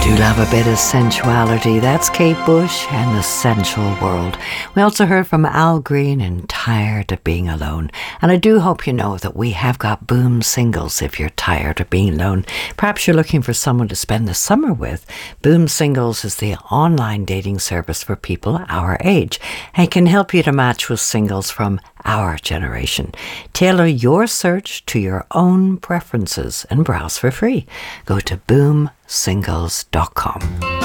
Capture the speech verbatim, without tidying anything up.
Do love a bit of sensuality. That's Kate Bush and the Sensual World. We also heard from Al Green and Tired of Being Alone. And I do hope you know that we have got Boom Singles if you're tired of being alone. Perhaps you're looking for someone to spend the summer with. Boom Singles is the online dating service for people our age and can help you to match with singles from our generation. Tailor your search to your own preferences and browse for free. Go to boom singles dot com.